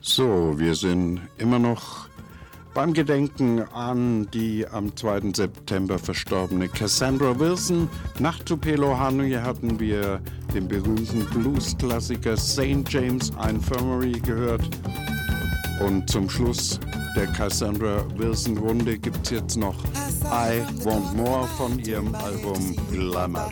So, wir sind immer noch beim Gedenken an die am 2. September verstorbene Cassandra Wilson. Nach Tupelo Hanui hatten wir den berühmten Blues-Klassiker St. James Infirmary gehört. Und zum Schluss der Cassandra Wilson Runde gibt es jetzt noch I Want More von ihrem Album Glamour.